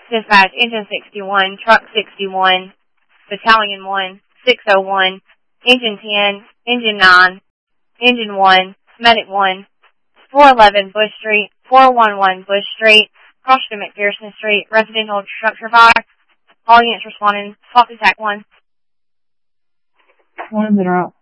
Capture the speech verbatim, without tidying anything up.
Dispatch, Engine sixty-one, Truck sixty-one, Battalion one, six oh one, Engine ten, Engine nine, Engine one, Medic one, four eleven Bush Street, four one one Bush Street, cross to McPherson Street, residential structure fire. All units responding, Fox Attack one. Ones that are out.